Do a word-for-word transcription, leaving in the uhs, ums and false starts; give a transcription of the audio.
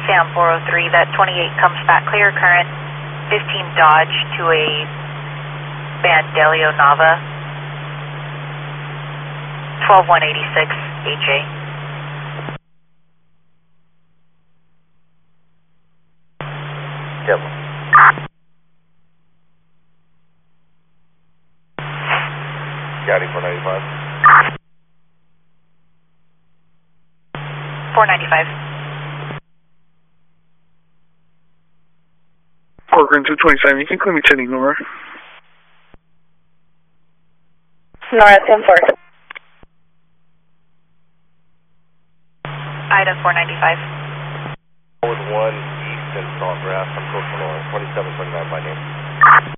Cam four oh three, that twenty-eight comes back clear, current fifteen Dodge to a Vandelio Nava, twelve one eighty-six A J. Yep. Got it, four ninety-five. four ninety-five. Corcoran two twenty-seven, you can clear me to the Nora. Nora ten four. Ida four ninety-five. With one east and Saltgrass, I'm Coach Nora, twenty-seven twenty-nine by name.